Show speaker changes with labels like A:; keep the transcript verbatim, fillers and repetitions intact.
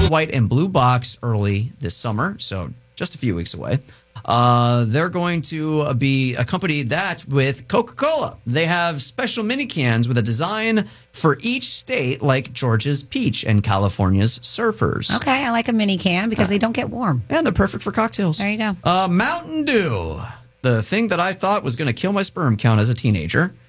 A: white, and blue box early this summer, so just a few weeks away. Uh, they're going to be accompany that with Coca-Cola. They have special mini cans with a design for each state, like Georgia's peach and California's surfers.
B: Okay, I like a mini can because uh, they don't get warm.
A: And they're perfect for cocktails.
B: There you go.
A: Uh, Mountain Dew, the thing that I thought was going to kill my sperm count as a teenager.